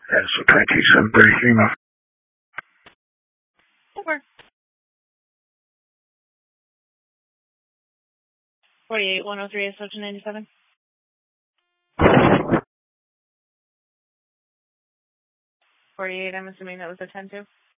And so can I teach some breaking? Over. 48-103 is Section 97. 48, I'm assuming that was a 10-2.